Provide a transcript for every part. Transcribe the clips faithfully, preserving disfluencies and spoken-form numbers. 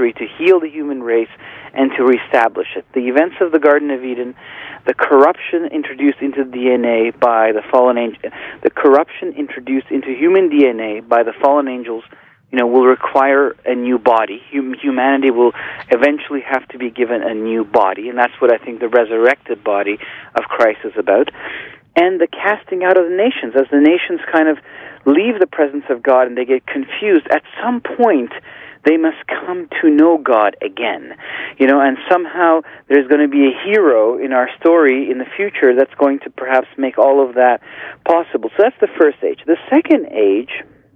history to heal the human race and to reestablish it. The events of the Garden of Eden, the corruption introduced into D N A by the fallen angel, the corruption introduced into human D N A by the fallen angels, you know, will require a new body. Hum- humanity will eventually have to be given a new body, and that's what I think the resurrected body of Christ is about. And the casting out of the nations, as the nations kind of leave the presence of God and they get confused, at some point they must come to know God again. You know, and somehow there's going to be a hero in our story in the future that's going to perhaps make all of that possible. So that's the first age. The second age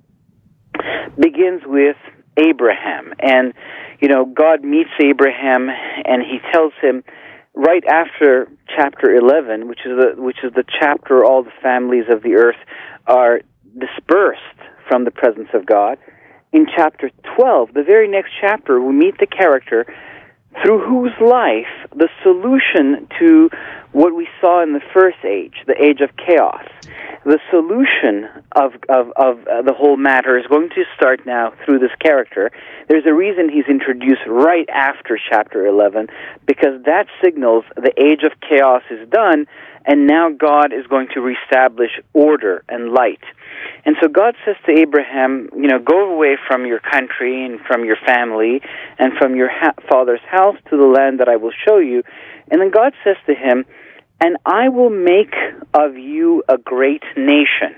begins with Abraham. And, you know, God meets Abraham and he tells him right after chapter eleven, which is the which is the chapter all the families of the earth are dispersed from the presence of God. In chapter twelve, the very next chapter, we meet the character through whose life the solution to what we saw in the first age, the age of chaos, the solution of of, of uh, the whole matter is going to start now through this character. There's a reason he's introduced right after chapter eleven, because that signals the age of chaos is done, and now God is going to reestablish order and light. And so God says to Abraham, you know, go away from your country and from your family and from your ha- father's house to the land that I will show you. And then God says to him, and I will make of you a great nation,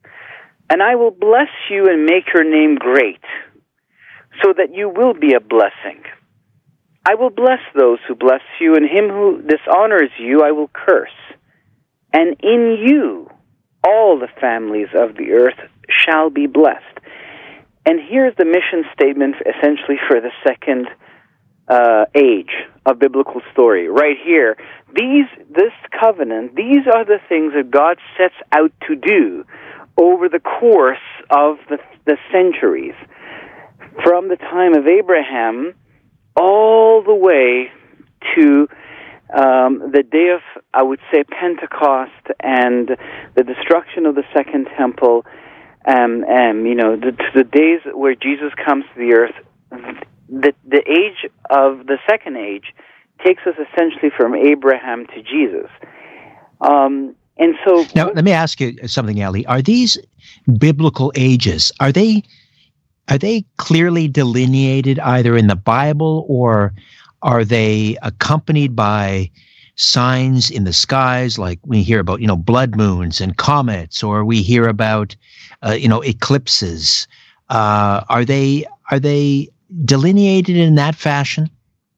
and I will bless you and make your name great, so that you will be a blessing. I will bless those who bless you, and him who dishonors you I will curse. And in you all the families of the earth shall be blessed. And here's the mission statement essentially for the second uh, age of biblical story. Right here, these this covenant, these are the things that God sets out to do over the course of the, the centuries, from the time of Abraham all the way to Um, the day of, I would say, Pentecost and the destruction of the Second Temple, um, and you know, the, the days where Jesus comes to the earth. The the age of the second age takes us essentially from Abraham to Jesus. Um, and so now, let me ask you something, Ellie. Are these biblical ages? Are they are they clearly delineated either in the Bible, or are they accompanied by signs in the skies, like we hear about, you know, blood moons and comets, or we hear about, uh, you know, eclipses? Uh, are they are they delineated in that fashion?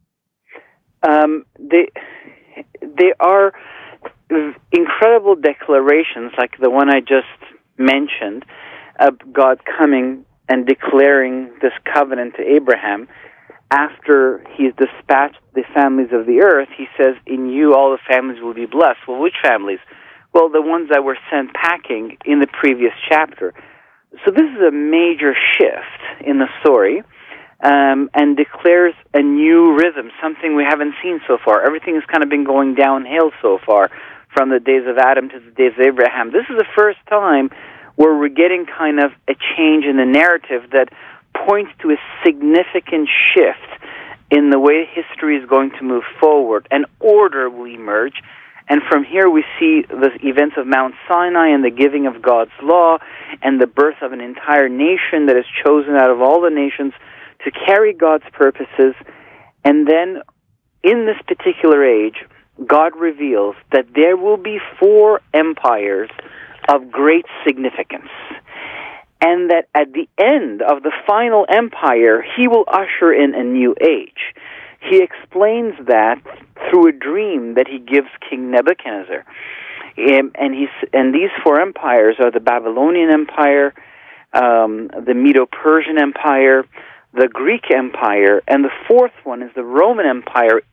Um, they they are incredible declarations, like the one I just mentioned, of God coming and declaring this covenant to Abraham. After he's dispatched the families of the earth, he says, in you all the families will be blessed. Well, which families? Well, the ones that were sent packing in the previous chapter. So this is a major shift in the story, um, and declares a new rhythm, something we haven't seen so far. Everything has kind of been going downhill so far, from the days of Adam to the days of Abraham. This is the first time where we're getting kind of a change in the narrative that points to a significant shift in the way history is going to move forward. An order will emerge, and from here we see the events of Mount Sinai and the giving of God's law and the birth of an entire nation that is chosen out of all the nations to carry God's purposes. And then in this particular age, God reveals that there will be four empires of great significance, and that at the end of the final empire, he will usher in a new age. He explains that through a dream that he gives King Nebuchadnezzar. Um, and, he's, and these four empires are the Babylonian Empire, um, the Medo-Persian Empire, the Greek Empire, and the fourth one is the Roman Empire,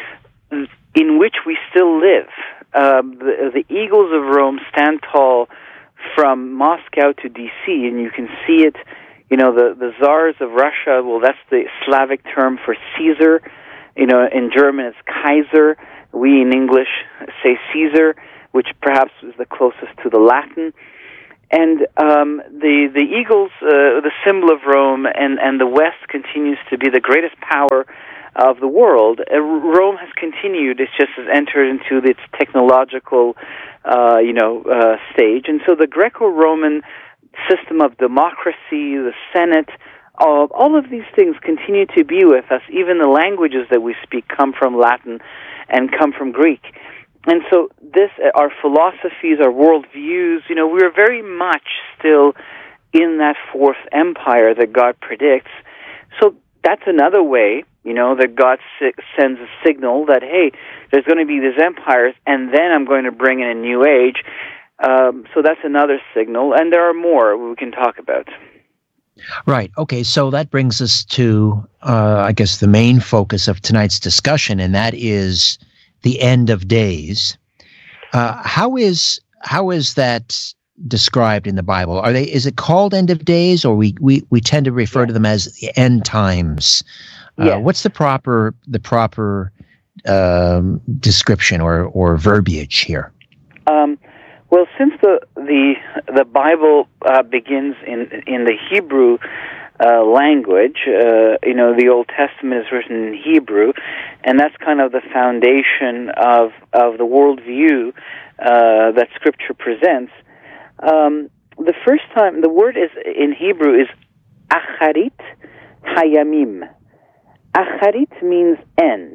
in which we still live. Uh, the, the eagles of Rome stand tall from Moscow to D C, and you can see it, you know, the, the czars of Russia, well, that's the Slavic term for Caesar. You know, in German it's Kaiser. We in English say Caesar, which perhaps is the closest to the Latin. And um, the the eagles, uh, the symbol of Rome, and, and the West continues to be the greatest power of the world. Uh, Rome has continued; it's just has entered into its technological, uh, you know, uh, stage. And so the Greco-Roman system of democracy, the Senate, all, all of these things continue to be with us. Even the languages that we speak come from Latin and come from Greek. And so this, our philosophies, our worldviews, you know, we're very much still in that fourth empire that God predicts. So that's another way, you know, that God si- sends a signal that, hey, there's going to be these empires, and then I'm going to bring in a new age. Um, so that's another signal, and there are more we can talk about. Right. Okay. So that brings us to, uh, I guess, the main focus of tonight's discussion, and that is the end of days. Uh, how is how is that described in the Bible? Are they? Is it called end of days, or we we, we tend to refer yeah. to them as the end times? Uh, yeah. What's the proper the proper um, description or or verbiage here? Um, well, since the the the Bible uh, begins in in the Hebrew Uh, language, uh, you know, the Old Testament is written in Hebrew, and that's kind of the foundation of of the worldview uh, that Scripture presents. Um, the first time, the word is in Hebrew is acharit hayamim. Acharit means end.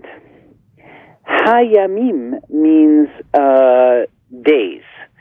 Hayamim means uh, days.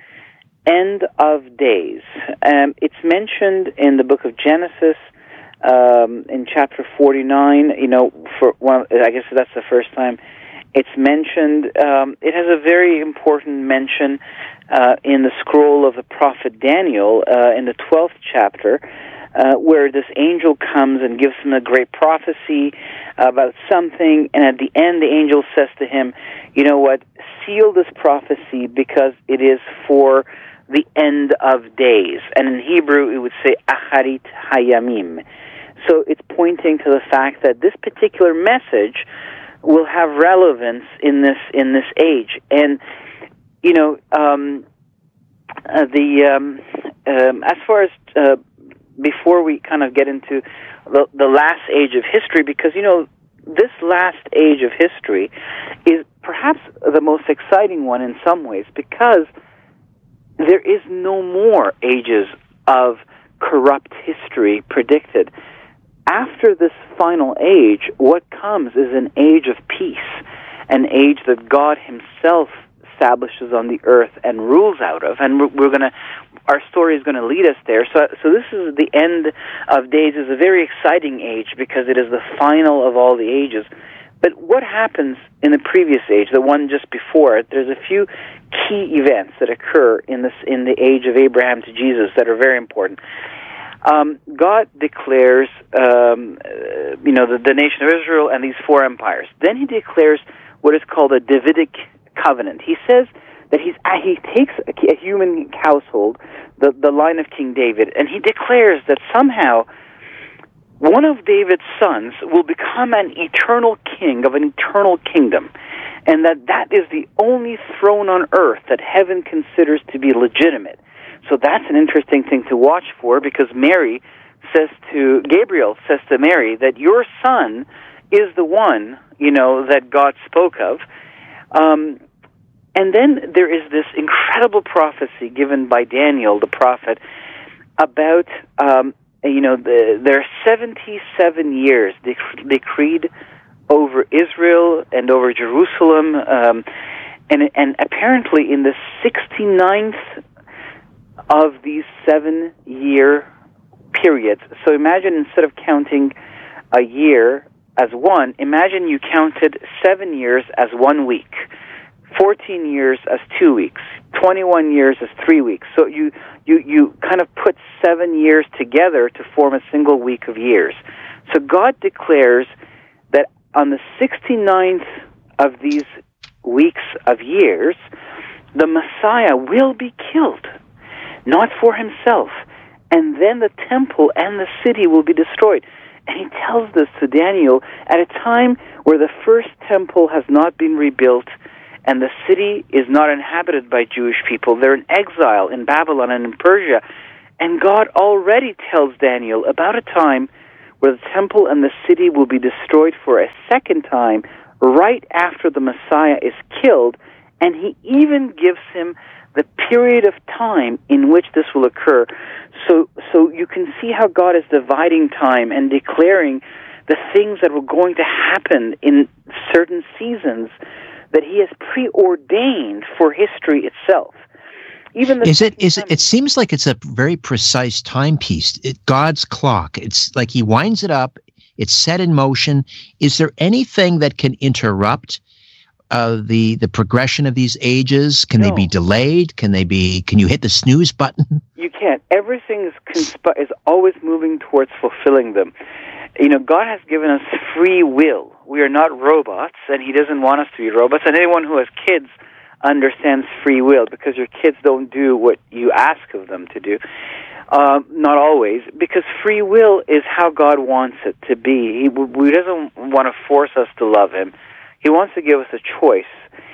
End of days. Um, it's mentioned in the book of Genesis. Um, in chapter forty-nine, you know, for one, I guess that's the first time it's mentioned. Um, it has a very important mention uh, in the scroll of the prophet Daniel uh, in the twelfth chapter, uh, where this angel comes and gives him a great prophecy about something, and at the end the angel says to him, you know what, seal this prophecy because it is for the end of days. And in Hebrew it would say acharit hayamim. So it's pointing to the fact that this particular message will have relevance in this in this age. And you know, um, uh, the um, um, as far as uh, before we kind of get into the, the last age of history, because you know this last age of history is perhaps the most exciting one in some ways, because there is no more ages of corrupt history predicted. After this final age, what comes is an age of peace, an age that God Himself establishes on the earth and rules out of. And we're, we're going to, our story is going to lead us there. So, so this is the end of days. Is a very exciting age because it is the final of all the ages. But what happens in the previous age, the one just before it? There's a few key events that occur in this in the age of Abraham to Jesus that are very important. Um, God declares, um, uh, you know, the, the nation of Israel and these four empires. Then He declares what is called a Davidic covenant. He says that he's uh, he takes a, a human household, the the line of King David, and He declares that somehow one of David's sons will become an eternal king of an eternal kingdom, and that that is the only throne on earth that heaven considers to be legitimate. So that's an interesting thing to watch for, because Mary says to, Gabriel says to Mary that your son is the one, you know, that God spoke of. Um, and then there is this incredible prophecy given by Daniel, the prophet, about, um, you know, the, there are seventy-seven years dec- decreed over Israel and over Jerusalem, um, and, and apparently in the sixty-ninth of these seven-year periods. So imagine, instead of counting a year as one, imagine you counted seven years as one week, fourteen years as two weeks, twenty-one years as three weeks. So you, you, you kind of put seven years together to form a single week of years. So God declares that on the sixty-ninth of these weeks of years, the Messiah will be killed, not for Himself, and then the temple and the city will be destroyed. And He tells this to Daniel at a time where the first temple has not been rebuilt and the city is not inhabited by Jewish people. They're in exile in Babylon and in Persia. And God already tells Daniel about a time where the temple and the city will be destroyed for a second time right after the Messiah is killed, and he even gives him the period of time in which this will occur. So so you can see how God is dividing time and declaring the things that were going to happen in certain seasons that he has preordained for history itself. Even the is it is it, it seems like it's a very precise timepiece. It, God's clock. It's like he winds it up. It's set in motion. Is there anything that can interrupt uh, the the progression of these ages? Can no. they be delayed? Can they be? Can you hit the snooze button? You can't. Everything is consp- is always moving towards fulfilling them. You know, God has given us free will. We are not robots, and he doesn't want us to be robots. And anyone who has kids understands free will, because your kids don't do what you ask of them to do. Uh, not always, because free will is how God wants it to be. He, he doesn't want to force us to love him. He wants to give us a choice.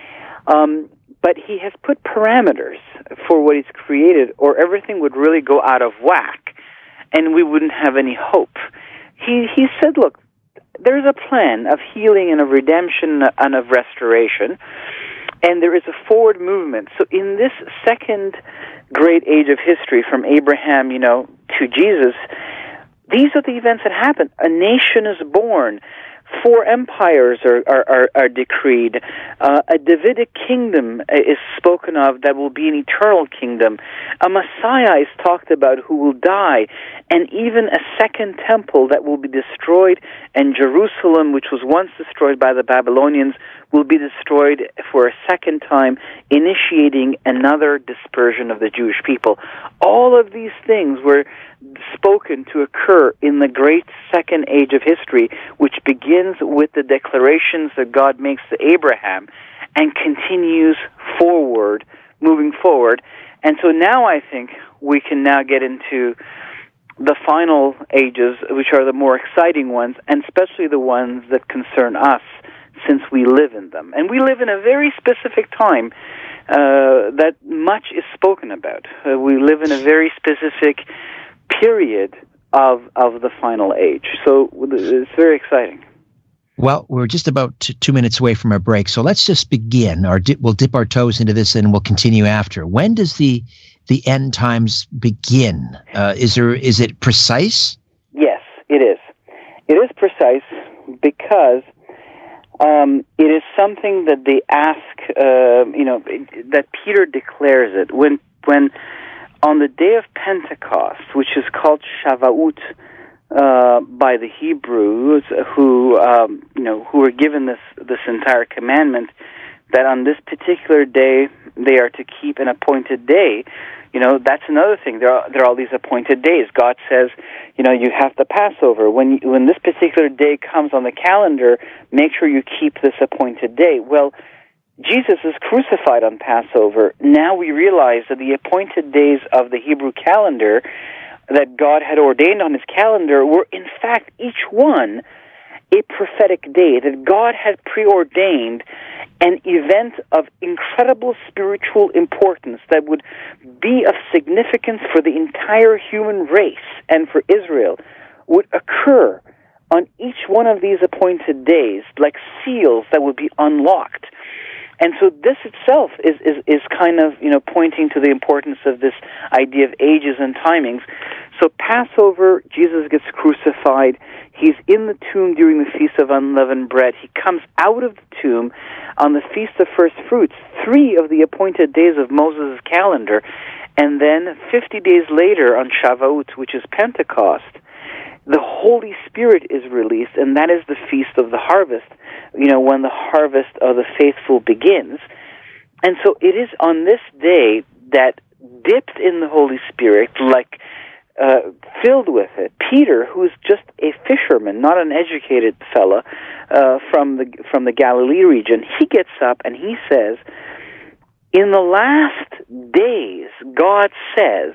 Um, but he has put parameters for what he's created, or everything would really go out of whack, and we wouldn't have any hope. He he said, look, there's a plan of healing and of redemption and of restoration, and there is a forward movement. So in this second great age of history, from Abraham, you know, to Jesus, these are the events that happen. A nation is born. Four empires are are, are, are decreed. Uh, a Davidic kingdom is spoken of that will be an eternal kingdom. A Messiah is talked about who will die, and even a second temple that will be destroyed, and Jerusalem, which was once destroyed by the Babylonians, will be destroyed for a second time, initiating another dispersion of the Jewish people. All of these things were spoken to occur in the great second age of history, which begins with the declarations that God makes to Abraham and continues forward, moving forward. And so now I think we can now get into the final ages, which are the more exciting ones, and especially the ones that concern us, since we live in them. And we live in a very specific time uh, that much is spoken about. Uh, we live in a very specific period of of the final age. So it's very exciting. Well, we're just about t- two minutes away from our break, so let's just begin. Our di- we'll dip our toes into this, and we'll continue after. When does the the end times begin? Uh, is there is it precise? Yes, it is. It is precise because um, it is something that they ask. Uh, you know, that Peter declares it when when. On the day of Pentecost, which is called Shavuot uh, by the Hebrews, who um, you know who were given this this entire commandment, that on this particular day they are to keep an appointed day. You know, that's another thing. There are there are all these appointed days. God says, you know, you have the Passover. When you, when this particular day comes on the calendar, make sure you keep this appointed day. Well, Jesus is crucified on Passover. Now we realize that the appointed days of the Hebrew calendar that God had ordained on his calendar were, in fact, each one a prophetic day, that God had preordained an event of incredible spiritual importance that would be of significance for the entire human race and for Israel, would occur on each one of these appointed days, like seals that would be unlocked. And so this itself is, is, is kind of, you know, pointing to the importance of this idea of ages and timings. So Passover, Jesus gets crucified. He's in the tomb during the Feast of Unleavened Bread. He comes out of the tomb on the Feast of First Fruits, three of the appointed days of Moses' calendar. And then fifty days later on Shavuot, which is Pentecost, the Holy Spirit is released, and that is the Feast of the Harvest, you know, when the harvest of the faithful begins. And so it is on this day that, dipped in the Holy Spirit, like uh, filled with it, Peter, who is just a fisherman, not an educated fella uh, from the from the Galilee region, he gets up and he says, in the last days, God says,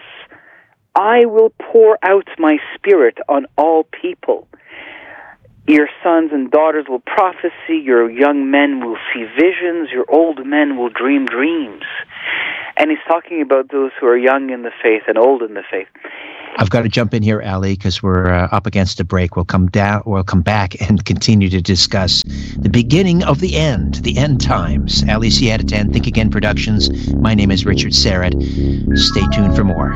I will pour out my Spirit on all people. Your sons and daughters will prophesy, your young men will see visions, your old men will dream dreams. And he's talking about those who are young in the faith and old in the faith. I've got to jump in here, Ali, because we're uh, up against a break. We'll come down. We'll come back and continue to discuss the beginning of the end, the end times. Ali Siadatan, Think Again Productions. My name is Richard Syrett. Stay tuned for more.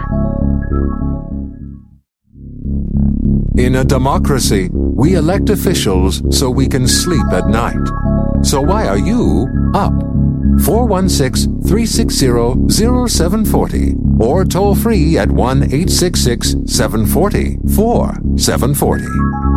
In a democracy, we elect officials so we can sleep at night. So why are you up? four one six, three six zero, zero seven four zero or toll free at one eight six six, seven four zero, four seven four zero.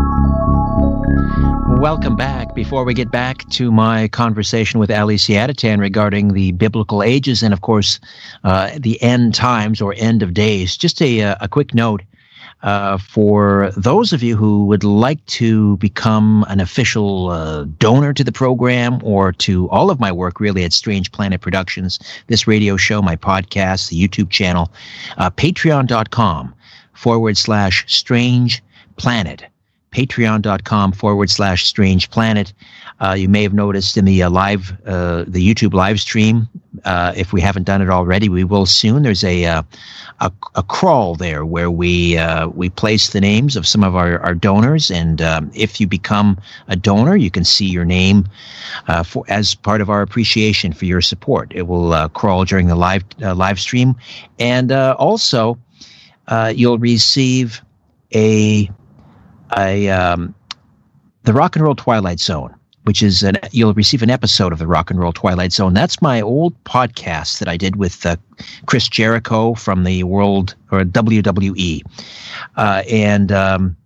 Welcome back. Before we get back to my conversation with Ali Siadatan regarding the biblical ages and, of course, uh, the end times or end of days, just a, a quick note. Uh, for those of you who would like to become an official uh, donor to the program or to all of my work really at Strange Planet Productions, this radio show, my podcast, the YouTube channel, uh, patreon.com forward slash Strange Planet. Patreon.com forward slash Strange Planet. Uh, you may have noticed in the uh, live, uh, the YouTube live stream, uh, if we haven't done it already, we will soon. There's a uh, a, a crawl there where we uh, we place the names of some of our, our donors, and um, if you become a donor, you can see your name uh, for as part of our appreciation for your support. It will uh, crawl during the live uh, live stream, and uh, also uh, you'll receive a a um, the Rock and Roll Twilight Zone, which is an, you'll receive an episode of the Rock and Roll Twilight Zone. That's my old podcast that I did with uh, Chris Jericho from the World or W W E, uh, and um,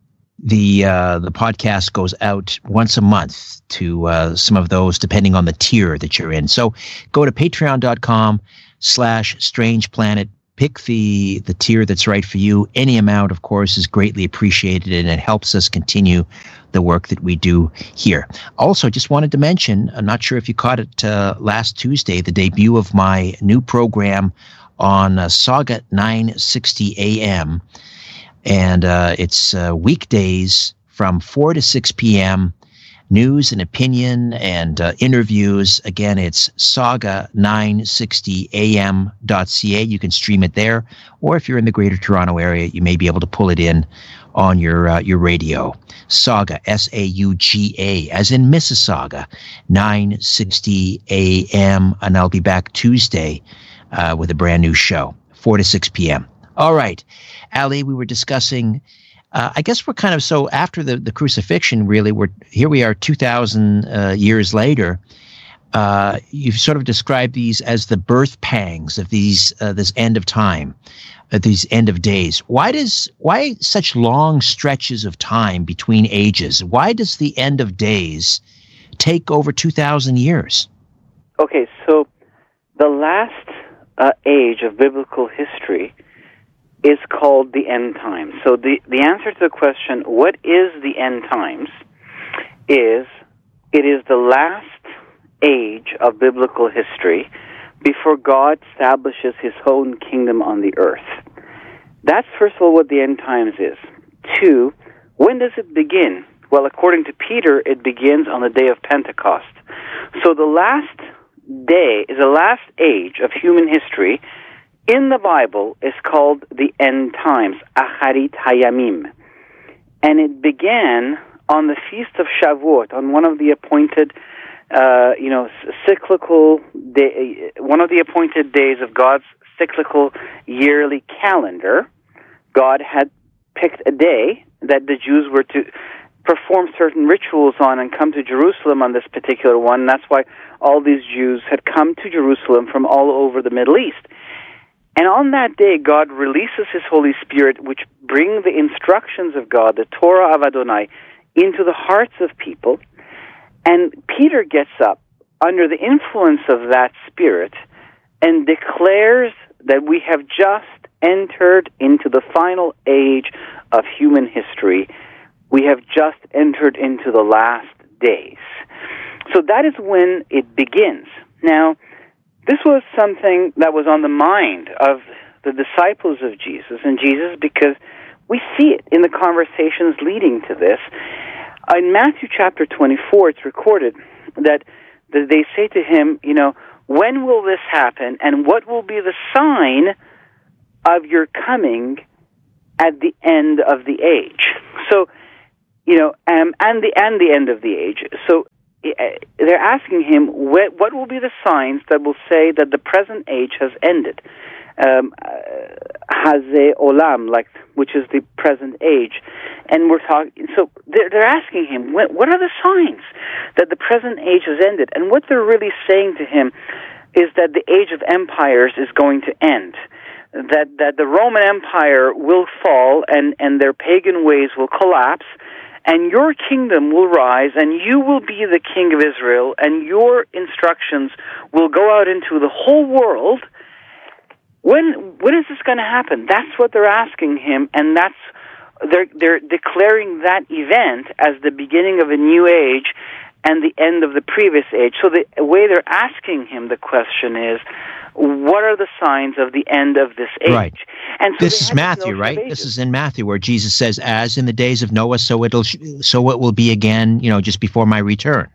the uh, the podcast goes out once a month to uh, some of those, depending on the tier that you're in. So go to patreon.com slash Strange Planet. Pick the the tier that's right for you. Any amount, of course, is greatly appreciated, and it helps us continue the work that we do here. Also, just wanted to mention, I'm not sure if you caught it uh, last Tuesday, the debut of my new program on uh, Saga nine sixty A M. And uh, it's uh, weekdays from four to six p.m., news and opinion and uh, interviews. Again, it's saga nine sixty A M dot C A. You can stream it there, or if you're in the Greater Toronto area, you may be able to pull it in on your uh, your radio. Saga, S A U G A, as in Mississauga, nine sixty A M, and I'll be back Tuesday uh, with a brand new show, four to six p.m. All right, Ali, we were discussing. Uh, I guess we're kind of so after the, the crucifixion, really, we're here we are two thousand uh, years later. Uh, you've sort of described these as the birth pangs of these uh, this end of time, uh, these end of days. Why does why such long stretches of time between ages? Why does the end of days take over two thousand years? Okay, so the last uh, age of biblical history is called the end times. So the, the answer to the question, what is the end times, is it is the last age of biblical history before God establishes his own kingdom on the earth. That's, first of all, what the end times is. Two, when does it begin? Well, according to Peter, it begins on the day of Pentecost. So the last day is the last age of human history in the Bible is called the end times, Acharit Hayamim. And it began on the Feast of Shavuot, on one of the appointed, uh, you know, cyclical, day, one of the appointed days of God's cyclical yearly calendar. God had picked a day that the Jews were to perform certain rituals on and come to Jerusalem on this particular one. And that's why all these Jews had come to Jerusalem from all over the Middle East. And on that day, God releases his Holy Spirit, which bring the instructions of God, the Torah of Adonai, into the hearts of people. And Peter gets up under the influence of that Spirit and declares that we have just entered into the final age of human history. We have just entered into the last days. So that is when it begins. Now, this was something that was on the mind of the disciples of Jesus and Jesus, because we see it in the conversations leading to this. In Matthew chapter twenty-four, it's recorded that, that they say to him, you know, when will this happen, and what will be the sign of your coming at the end of the age? So, you know, um, and the and the end of the age. So uh, they're asking him, what, what will be the signs that will say that the present age has ended? Um, Hazeh Olam, like, which is the present age, and we're talking. So they're, they're asking him, what, what are the signs that the present age has ended? And what they're really saying to him is that the age of empires is going to end. That that the Roman Empire will fall, and, and their pagan ways will collapse, and your kingdom will rise, and you will be the king of Israel, and your instructions will go out into the whole world. When when is this going to happen? That's what they're asking him, and that's they're they're declaring that event as the beginning of a new age and the end of the previous age. So the way they're asking him the question is, what are the signs of the end of this age? Right. And so this is Matthew, right? This is in Matthew, where Jesus says, "As in the days of Noah, so it'll so it will be again, you know, just before my return."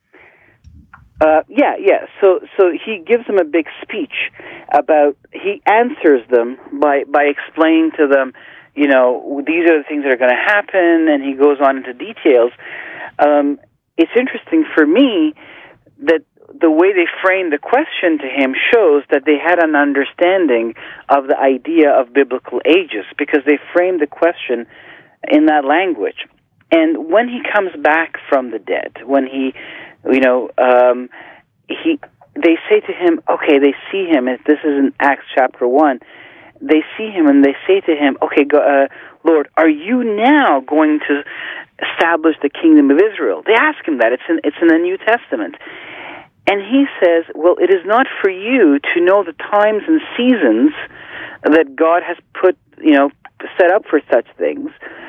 Uh, yeah, yeah. So, so he gives them a big speech about. He answers them by by explaining to them, you know, these are the things that are going to happen, and he goes on into details. Um, it's interesting for me that the way they framed the question to him shows that they had an understanding of the idea of biblical ages, because they framed the question in that language. And when he comes back from the dead, when he, you know, um, he, they say to him, okay, they see him, and this is in Acts chapter one, they see him and they say to him, okay, go, uh, Lord, are you now going to establish the kingdom of Israel? They ask him that. It's in, it's in the New Testament. And he says, well, it is not for you to know the times and seasons that God has put, you know, set up for such things.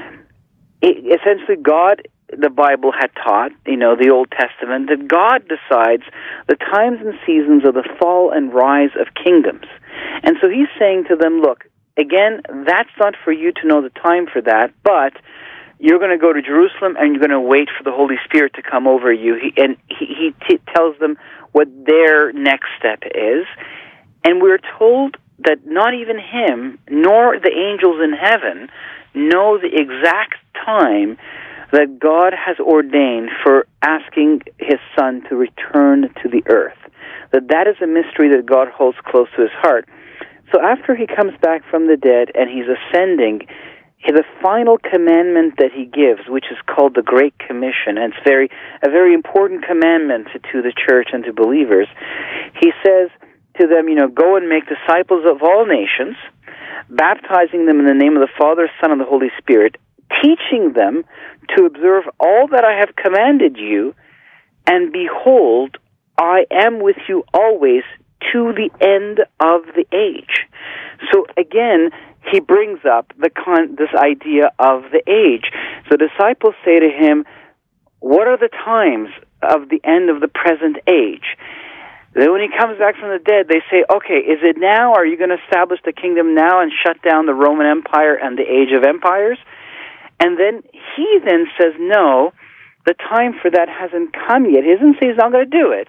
It, essentially, God, the Bible had taught, you know, the Old Testament, that God decides the times and seasons of the fall and rise of kingdoms. And so he's saying to them, look, again, that's not for you to know the time for that, but you're going to go to Jerusalem and you're going to wait for the Holy Spirit to come over you. He, and he, he t- tells them what their next step is. And we're told that not even him, nor the angels in heaven, know the exact time that God has ordained for asking his Son to return to the earth. That that is a mystery that God holds close to his heart. So after he comes back from the dead and he's ascending, the final commandment that he gives, which is called the Great Commission, and it's very a very important commandment to, to the church and to believers, he says to them, you know, go and make disciples of all nations, baptizing them in the name of the Father, Son, and the Holy Spirit, teaching them to observe all that I have commanded you, and behold, I am with you always to the end of the age. So again, he brings up the con- this idea of the age. So disciples say to him, what are the times of the end of the present age? Then when he comes back from the dead, they say, okay, is it now? Are you going to establish the kingdom now and shut down the Roman Empire and the age of empires? And then he then says, no, the time for that hasn't come yet. He doesn't say he's not going to do it.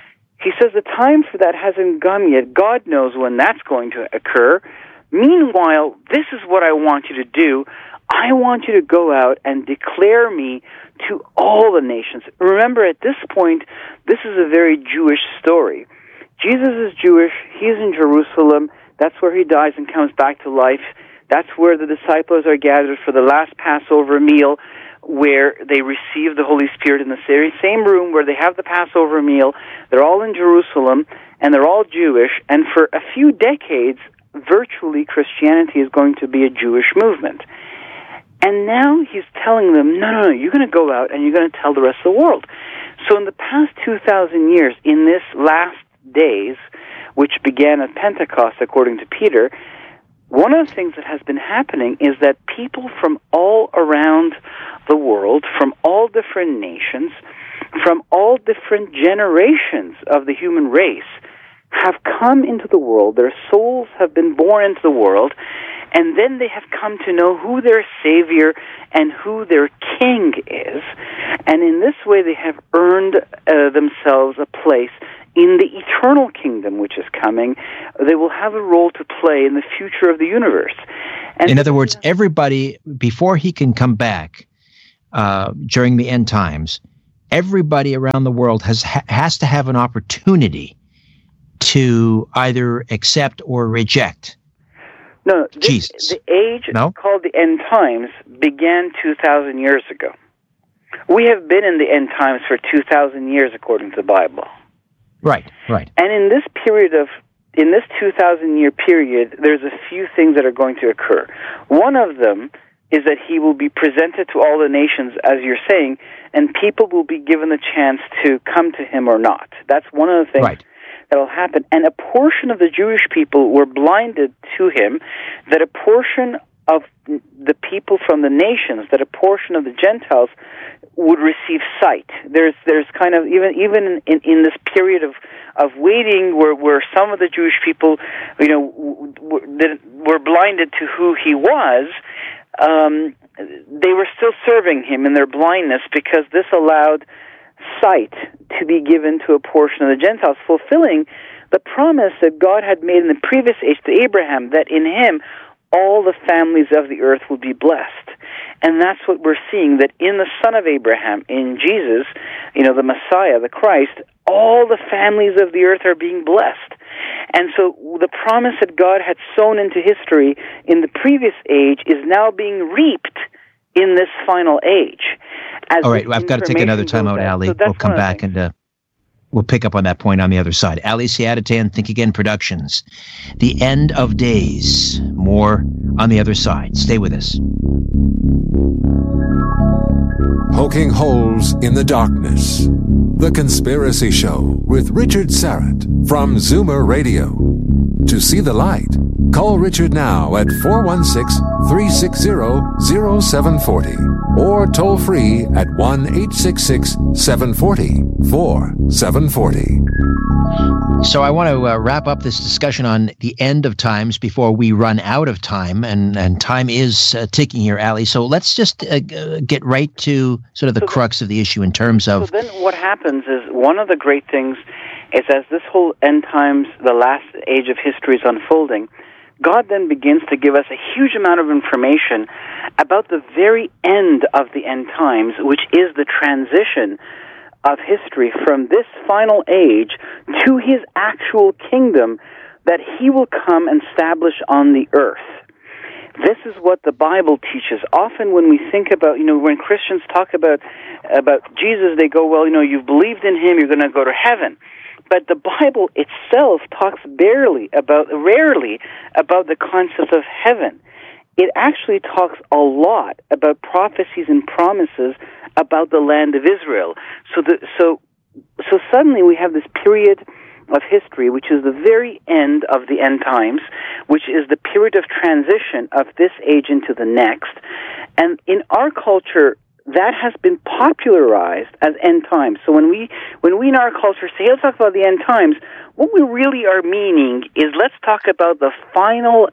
He says the time for that hasn't come yet. God knows when that's going to occur. Meanwhile, this is what I want you to do. I want you to go out and declare me to all the nations. Remember, at this point, this is a very Jewish story. Jesus is Jewish. He's in Jerusalem. That's where he dies and comes back to life. That's where the disciples are gathered for the last Passover meal, where they receive the Holy Spirit in the very same room where they have the Passover meal. They're all in Jerusalem, and they're all Jewish. And for a few decades, virtually Christianity is going to be a Jewish movement. And now he's telling them, no, no, no, you're going to go out and you're going to tell the rest of the world. So in the past two thousand years, in this last days, which began at Pentecost, according to Peter, one of the things that has been happening is that people from all around the world, from all different nations, from all different generations of the human race, have come into the world. Their souls have been born into the world, and then they have come to know who their Savior and who their King is. And in this way, they have earned uh, themselves a place in the eternal kingdom which is coming. They will have a role to play in the future of the universe. And in other words, everybody, before he can come back uh, during the end times, everybody around the world has ha- has to have an opportunity to either accept or reject no, this, Jesus. The age no? called the end times began two thousand years ago. We have been in the end times for two thousand years, according to the Bible. Right, right. And in this period of, in this two thousand year period, there's a few things that are going to occur. One of them is that he will be presented to all the nations, as you're saying, and people will be given the chance to come to him or not. That's one of the things right. that will happen. And a portion of the Jewish people were blinded to him, that a portion of the people from the nations, that a portion of the Gentiles would receive sight. There's there's kind of, even even in, in this period of, of waiting where, where some of the Jewish people, you know, w- w- that were blinded to who he was, um, they were still serving him in their blindness, because this allowed sight to be given to a portion of the Gentiles, fulfilling the promise that God had made in the previous age to Abraham, that in him all the families of the earth will be blessed. And that's what we're seeing, that in the Son of Abraham, in Jesus, you know, the Messiah, the Christ, all the families of the earth are being blessed. And so the promise that God had sown into history in the previous age is now being reaped in this final age. As all right, I've got to take another time out, Ali. So we'll come back and uh, we'll pick up on that point on the other side. Ali Siadatian, Think Again Productions. The End of Days. More on the other side. Stay with us. Poking Holes in the Darkness. The Conspiracy Show with Richard Syrett from Zoomer Radio. To see the light, call Richard now at four one six, three six zero, zero seven four zero or toll free at one eight six six, seven four zero, four seven four zero. So I want to uh, wrap up this discussion on the end of times before we run out of time, and, and time is uh, ticking here, Ali. So let's just uh, get right to sort of the so crux of the issue in terms of... So then what happens is, one of the great things is, as this whole end times, the last age of history is unfolding, God then begins to give us a huge amount of information about the very end of the end times, which is the transition of history from this final age to his actual kingdom that he will come and establish on the earth. This is what the Bible teaches. Often when we think about, you know, when Christians talk about about Jesus, they go, well, you know, you've believed in him, you're going to go to heaven. But the Bible itself talks barely about, rarely about the concept of heaven. It actually talks a lot about prophecies and promises about the land of Israel. So, the, so, so suddenly we have this period of history, which is the very end of the end times, which is the period of transition of this age into the next. And in our culture, that has been popularized as end times. So when we when we in our culture say, hey, let's talk about the end times, what we really are meaning is, let's talk about the final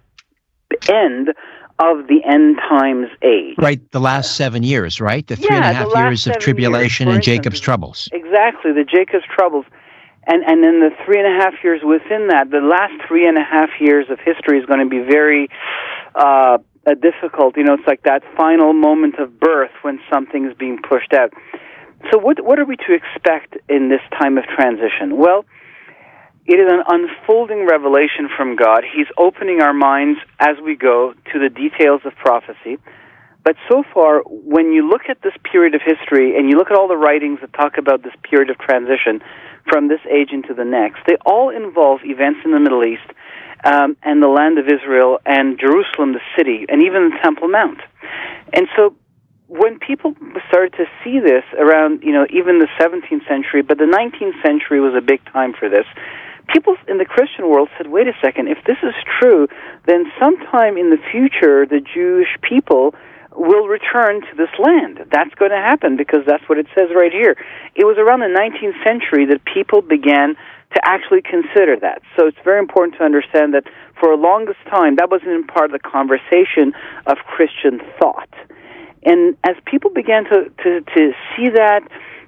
end of the end times age. Right, the last seven years, right? The three yeah, and a half years of tribulation years, and instance, Jacob's troubles. Exactly, the Jacob's troubles. And and then the three and a half years within that, the last three and a half years of history is going to be very uh, difficult. You know, it's like that final moment of birth when something is being pushed out. So what what are we to expect in this time of transition? Well, it is an unfolding revelation from God. He's opening our minds as we go to the details of prophecy. But so far, when you look at this period of history and you look at all the writings that talk about this period of transition from this age into the next, they all involve events in the Middle East um, and the land of Israel and Jerusalem, the city, and even the Temple Mount. And so when people started to see this around, you know, even the seventeenth century, but the nineteenth century was a big time for this, people in the Christian world said, wait a second, if this is true, then sometime in the future, the Jewish people will return to this land. That's going to happen because that's what it says right here. It was around the nineteenth century that people began to actually consider that. So it's very important to understand that for the longest time, that wasn't even part of the conversation of Christian thought. And as people began to, to, to see that,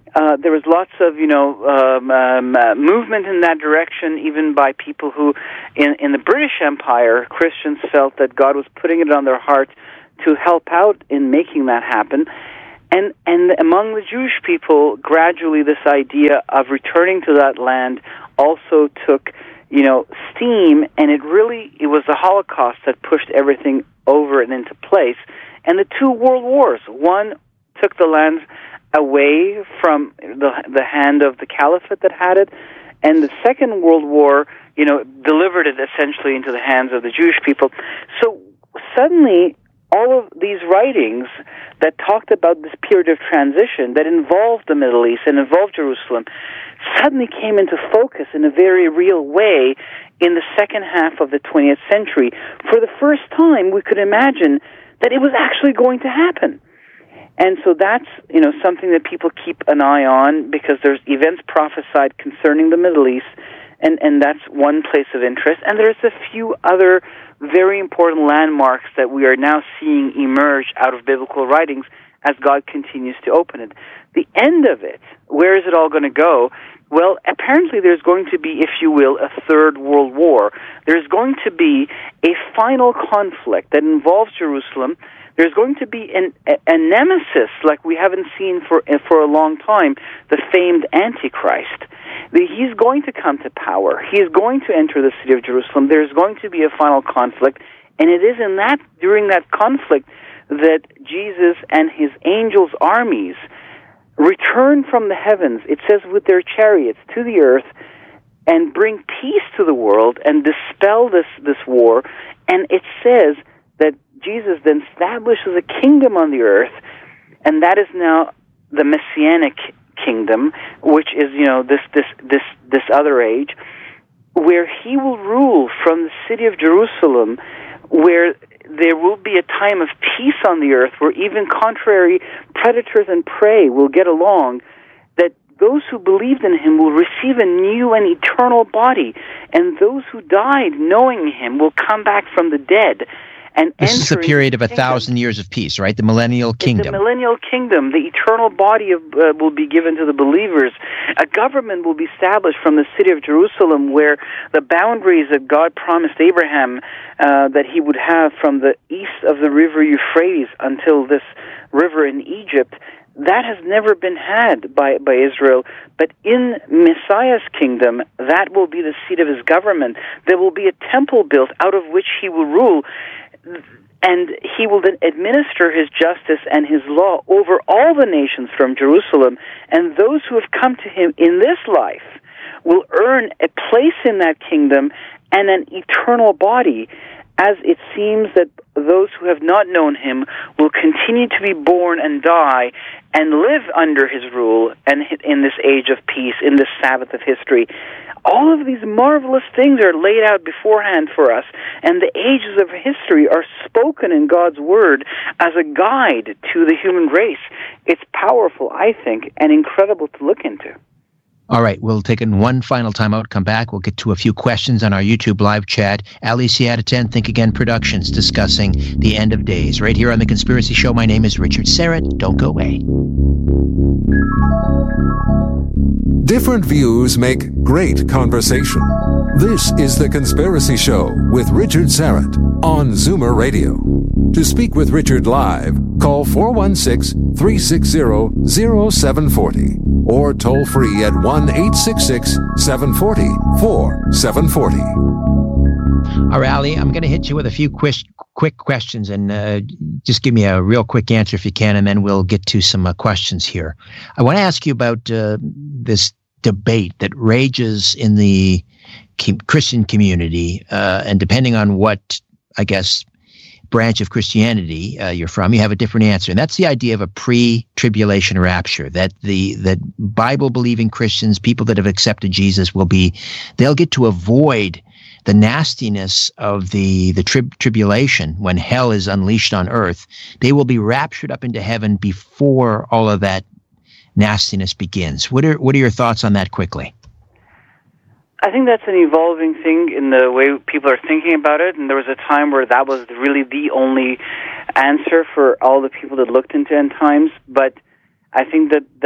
Uh, there was lots of, you know, um, um, uh, movement in that direction, even by people who, in, in the British Empire, Christians felt that God was putting it on their heart to help out in making that happen. And and among the Jewish people, gradually this idea of returning to that land also took, you know, steam, and it really, it was the Holocaust that pushed everything over and into place. And the two world wars, one took the land away from the the hand of the caliphate that had it, and the Second World War, you know, delivered it essentially into the hands of the Jewish people. So suddenly, all of these writings that talked about this period of transition that involved the Middle East and involved Jerusalem suddenly came into focus in a very real way in the second half of the twentieth century. For the first time, we could imagine that it was actually going to happen. And so that's, you know, something that people keep an eye on, because there's events prophesied concerning the Middle East, and, and that's one place of interest. And there's a few other very important landmarks that we are now seeing emerge out of biblical writings as God continues to open it. The end of it, where is it all going to go? Well, apparently there's going to be, if you will, a third world war. There's going to be a final conflict that involves Jerusalem. There's going to be an, a, a nemesis like we haven't seen for for a long time, the famed Antichrist. He's going to come to power. He's going to enter the city of Jerusalem. There's going to be a final conflict, and it is in that during that conflict that Jesus and his angels' armies return from the heavens, it says, with their chariots to the earth, and bring peace to the world and dispel this, this war. And it says that Jesus then establishes a kingdom on the earth, and that is now the Messianic kingdom, which is, you know, this this this this other age, where he will rule from the city of Jerusalem, where there will be a time of peace on the earth, where even contrary predators and prey will get along, that those who believed in him will receive a new and eternal body, and those who died knowing him will come back from the dead. And this is a period of a thousand years of peace, right? The millennial kingdom. It's the millennial kingdom. The eternal body of, uh, will be given to the believers. A government will be established from the city of Jerusalem, where the boundaries that God promised Abraham uh, that he would have from the east of the river Euphrates until this river in Egypt, that has never been had by, by Israel. But in Messiah's kingdom, that will be the seat of his government. There will be a temple built out of which he will rule, and he will then administer his justice and his law over all the nations from Jerusalem. And those who have come to him in this life will earn a place in that kingdom and an eternal body, as it seems that those who have not known him will continue to be born and die and live under his rule and in this age of peace, in this Sabbath of history. All of these marvelous things are laid out beforehand for us, and the ages of history are spoken in God's Word as a guide to the human race. It's powerful, I think, and incredible to look into. All right, we'll take in one final time out, come back. We'll get to a few questions on our YouTube live chat. Ali Siadatan, Think Again Productions, discussing the end of days. Right here on The Conspiracy Show, my name is Richard Syrett. Don't go away. Different views make great conversation. This is The Conspiracy Show with Richard Syrett on Zoomer Radio. To speak with Richard live, call four one six, three six zero, zero seven four zero or toll free at one eight six six, seven four zero, four seven four zero. All right, Ali, I'm going to hit you with a few quick, quick questions, and uh, just give me a real quick answer if you can, and then we'll get to some uh, questions here. I want to ask you about uh, this debate that rages in the Christian community, uh, and depending on what, I guess, branch of Christianity uh, you're from, you have a different answer. And that's the idea of a pre-tribulation rapture, that the that Bible-believing Christians, people that have accepted Jesus, will be, they'll get to avoid the nastiness of the, the tri- tribulation when hell is unleashed on earth. They will be raptured up into heaven before all of that nastiness begins. What are what are your thoughts on that quickly? I think that's an evolving thing in the way people are thinking about it, and there was a time where that was really the only answer for all the people that looked into end times. But I think that, that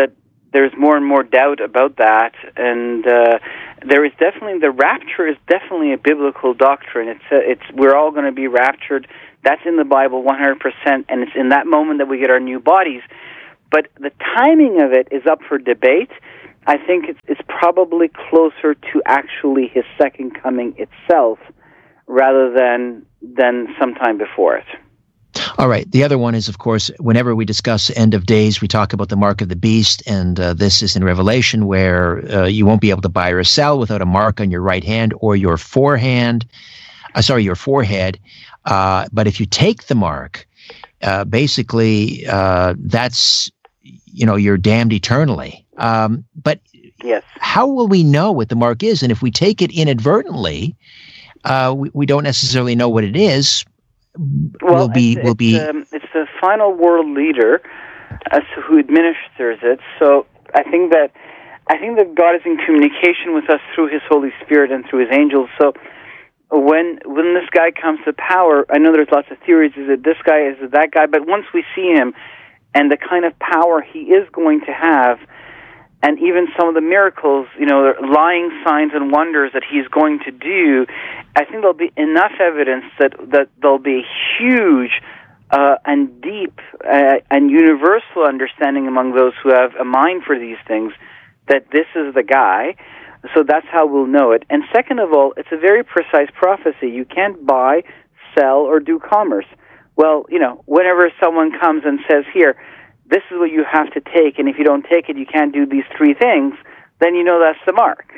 there's more and more doubt about that, and uh, there is definitely, the rapture is definitely a biblical doctrine. It's a, it's we're all going to be raptured. That's in the Bible one hundred percent, and it's in that moment that we get our new bodies. But the timing of it is up for debate. I think it's, it's probably closer to actually his second coming itself rather than than sometime before it. All right. The other one is, of course, whenever we discuss end of days, we talk about the mark of the beast, and uh, this is in Revelation, where uh, you won't be able to buy or sell without a mark on your right hand or your forehand. Uh, sorry, your forehead. Uh, but if you take the mark, uh, basically, uh, that's, you know, you're damned eternally. Um, but yes, how will we know what the mark is? And if we take it inadvertently, uh, we, we don't necessarily know what it is. Well, will be it's, will be. It's, um, it's the final world leader as to who administers it. So I think that I think that God is in communication with us through His Holy Spirit and through His angels. So when when this guy comes to power, I know there's lots of theories. Is it this guy? Is it that guy? But once we see him and the kind of power he is going to have, and even some of the miracles, you know, lying signs and wonders that he's going to do, I think there'll be enough evidence that, that there'll be a huge uh, and deep uh, and universal understanding among those who have a mind for these things that this is the guy. So that's how we'll know it. And second of all, it's a very precise prophecy. You can't buy, sell, or do commerce. Well, you know, whenever someone comes and says, here, this is what you have to take, and if you don't take it, you can't do these three things, then you know that's the mark.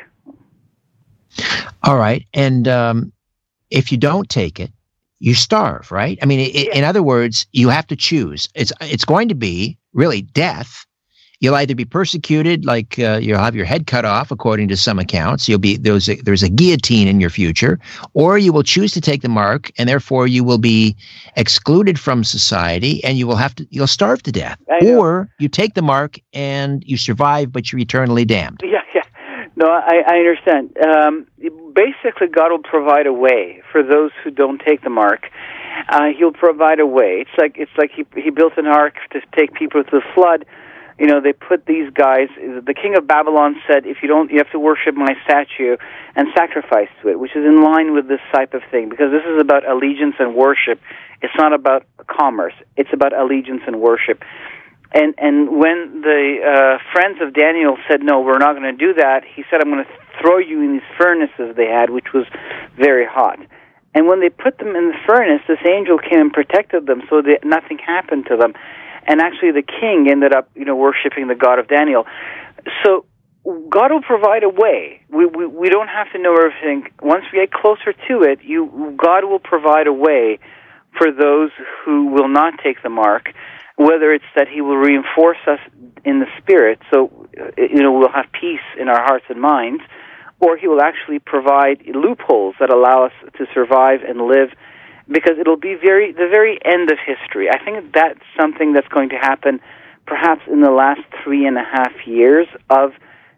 All right. And um, if you don't take it, you starve, right? I mean, it, Yeah. in other words, you have to choose. It's it's going to be really death. You'll either be persecuted, like uh, you'll have your head cut off, according to some accounts. You'll be there's a, there's a guillotine in your future, or you will choose to take the mark, and therefore you will be excluded from society, and you will have to you'll starve to death. Or you take the mark and you survive, but you're eternally damned. Yeah, yeah. No, I, I understand. Um, basically, God will provide a way for those who don't take the mark. Uh, he'll provide a way. It's like it's like he he built an ark to take people through the flood. You know, they put these guys, the king of Babylon said, if you don't, you have to worship my statue and sacrifice to it, which is in line with this type of thing, because this is about allegiance and worship. It's not about commerce. It's about allegiance and worship. And and when the uh, friends of Daniel said, no, we're not going to do that, he said, I'm going to throw you in these furnaces they had, which was very hot. And when they put them in the furnace, this angel came and protected them so that nothing happened to them. And actually the king ended up, you know, worshiping the God of Daniel. So God will provide a way. We, we we don't have to know everything. Once we get closer to it, you God will provide a way for those who will not take the mark, whether it's that He will reinforce us in the Spirit, so, you know, we'll have peace in our hearts and minds, or He will actually provide loopholes that allow us to survive and live, because it'll be very the very end of history. I think that's something that's going to happen perhaps in the last three and a half years of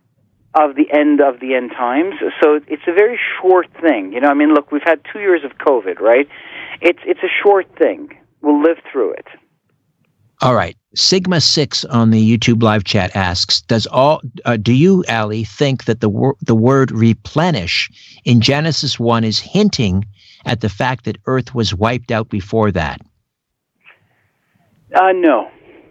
of the end of the end times. So it's a very short thing. You know, I mean, look, we've had two years of COVID, right? It's it's a short thing. We'll live through it. All right. Sigma six on the YouTube live chat asks, "Does all uh, do you, Ali, think that the wor- the word replenish in Genesis one is hinting at the fact that Earth was wiped out before that?" Uh, no.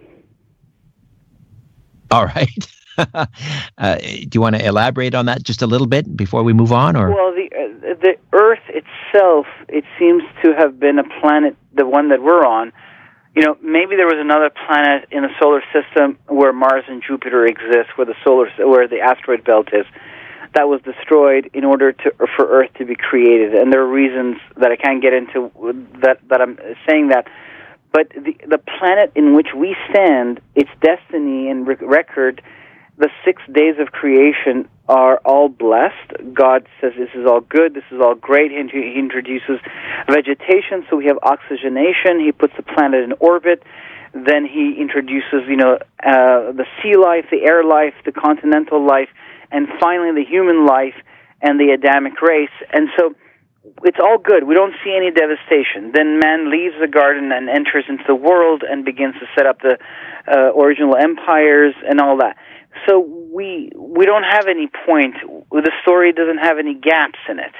All right. uh, do you want to elaborate on that just a little bit before we move on? Or well, the uh, the Earth itself, it seems to have been a planet, the one that we're on. You know, maybe there was another planet in the solar system where Mars and Jupiter exist, where the solar where the asteroid belt is, that was destroyed in order to for Earth to be created. And there are reasons that I can't get into that that I'm saying that. But the the planet in which we stand, its destiny and rec- record, the six days of creation are all blessed. God says this is all good, this is all great. He, he introduces vegetation, so we have oxygenation. He puts the planet in orbit. Then he introduces, you know, uh, the sea life, the air life, the continental life, and finally the human life and the Adamic race. And so it's all good. We don't see any devastation. Then man leaves the garden and enters into the world and begins to set up the uh, original empires and all that. So we we don't have any point. The story doesn't have any gaps in it.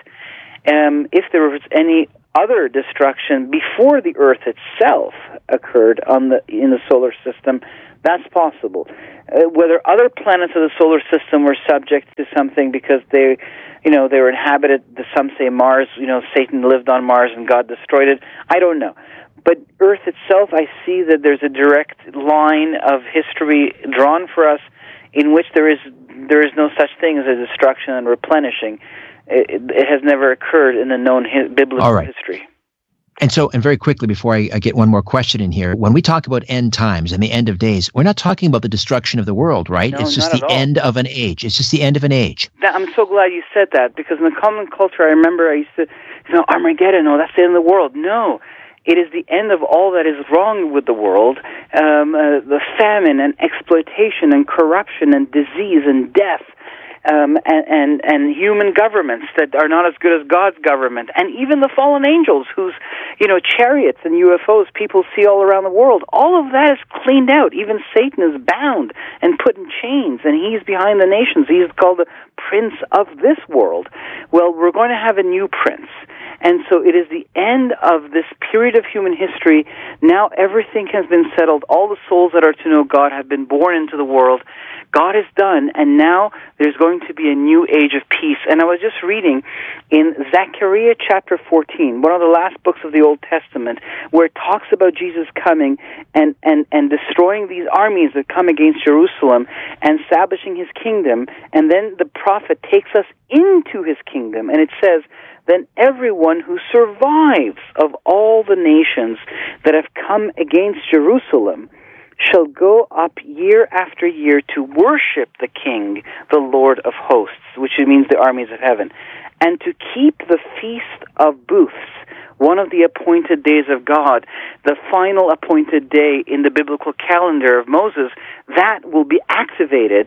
Um, if there was any other destruction before the Earth itself occurred on the in the solar system, that's possible. Uh, whether other planets of the solar system were subject to something because they, you know, they were inhabited. Some say Mars. You know, Satan lived on Mars and God destroyed it. I don't know. But Earth itself, I see that there's a direct line of history drawn for us in which there is there is no such thing as a destruction and replenishing. It, it has never occurred in the known hi- biblical All right. history. And so, and very quickly before I, I get one more question in here, when we talk about end times and the end of days, we're not talking about the destruction of the world, right? No, it's just not the at all. end of an age. It's just the end of an age. That, I'm so glad you said that, because in the common culture, I remember I used to, you know, Armageddon, oh, that's the end of the world. No. It is the end of all that is wrong with the world, um, uh, the famine and exploitation and corruption and disease and death, um, and, and, and human governments that are not as good as God's government, and even the fallen angels whose, you know, chariots and U F Os people see all around the world. All of that is cleaned out. Even Satan is bound and put in chains, and he's behind the nations. He's called the prince of this world. Well, we're going to have a new prince. And so it is the end of this period of human history. Now everything has been settled. All the souls that are to know God have been born into the world. God is done, and now there's going to be a new age of peace. And I was just reading in Zechariah chapter fourteen, one of the last books of the Old Testament, where it talks about Jesus coming and, and, and destroying these armies that come against Jerusalem and establishing his kingdom. And then the prophet takes us into his kingdom, and it says, then everyone who survives of all the nations that have come against Jerusalem shall go up year after year to worship the King, the Lord of hosts, which means the armies of heaven, and to keep the Feast of Booths, one of the appointed days of God, the final appointed day in the biblical calendar of Moses. That will be activated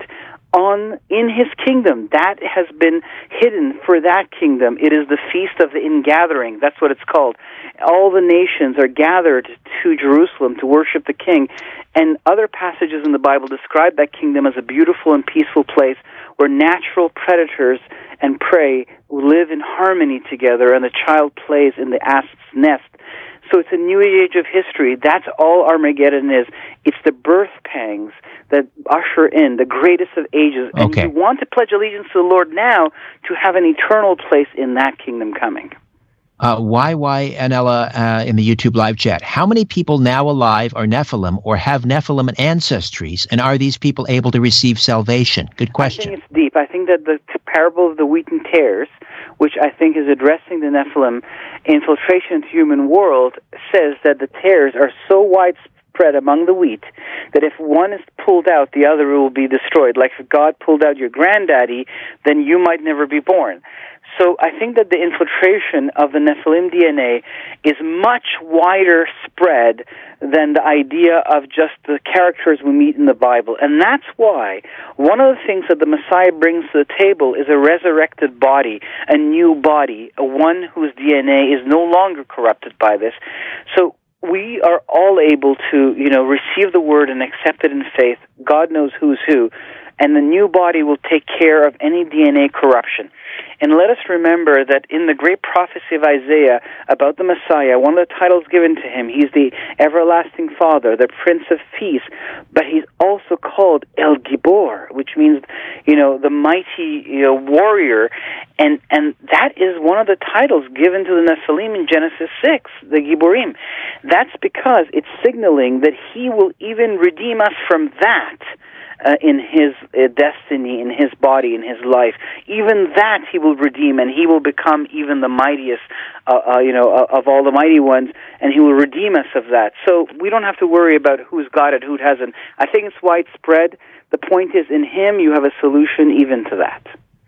on in his kingdom. That has been hidden for that kingdom. It is the Feast of the Ingathering. That's what it's called. All the nations are gathered to Jerusalem to worship the King. And other passages in the Bible describe that kingdom as a beautiful and peaceful place where natural predators and prey live in harmony together, and the child plays in the asp's nest. So it's a new age of history. That's all Armageddon is. It's the birth pangs that usher in the greatest of ages. And Okay. you want to pledge allegiance to the Lord now to have an eternal place in that kingdom coming. Uh, Y Y Anella uh, in the YouTube live chat. How many people now alive are Nephilim or have Nephilim ancestries, and are these people able to receive salvation? Good question. I think it's deep. I think that the parable of the wheat and tares, which I think is addressing the Nephilim infiltration into the human world, says that the tares are so widespread among the wheat that if one is pulled out, the other will be destroyed. Like if God pulled out your granddaddy, then you might never be born. So I think that the infiltration of the Nephilim D N A is much wider spread than the idea of just the characters we meet in the Bible. And that's why one of the things that the Messiah brings to the table is a resurrected body, a new body, a one whose D N A is no longer corrupted by this. So we are all able to, you know, receive the word and accept it in faith. God knows who's who. And the new body will take care of any D N A corruption. And let us remember that in the great prophecy of Isaiah about the Messiah, one of the titles given to him, he's the everlasting Father, the Prince of Peace, but he's also called El Gibor, which means, you know, the mighty, you know, warrior. And and that is one of the titles given to the Nephilim in Genesis six, the Giborim. That's because it's signaling that he will even redeem us from that. Uh, in his uh, destiny, in his body, in his life, even that he will redeem, and he will become even the mightiest, uh, uh, you know, uh, of all the mighty ones, and he will redeem us of that. So we don't have to worry about who's got it, who hasn't. I think it's widespread. The point is, in him, you have a solution even to that.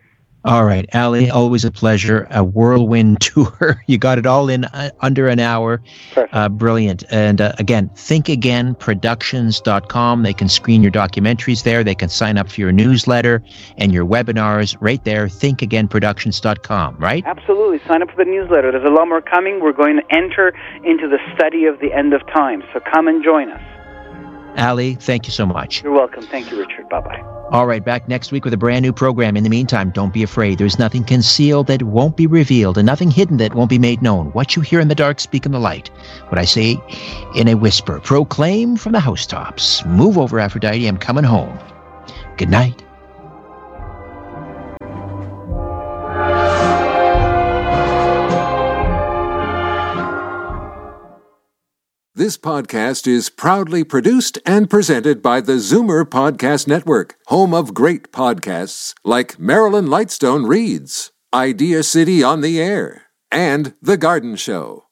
All right, Ali, always a pleasure. A whirlwind tour. You got it all in uh, under an hour. Perfect. Uh, brilliant. And uh, again, think again productions dot com. They can screen your documentaries there. They can sign up for your newsletter and your webinars right there. think again productions dot com, right? Absolutely. Sign up for the newsletter. There's a lot more coming. We're going to enter into the study of the end of time. So come and join us. Ali, thank you so much. You're welcome. Thank you, Richard. Bye-bye. All right, back next week with a brand new program. In the meantime, don't be afraid. There's nothing concealed that won't be revealed and nothing hidden that won't be made known. What you hear in the dark, speak in the light. What I say in a whisper, proclaim from the housetops. Move over, Aphrodite. I'm coming home. Good night. This podcast is proudly produced and presented by the Zoomer Podcast Network, home of great podcasts like Marilyn Lightstone Reads, Idea City on the Air, and The Garden Show.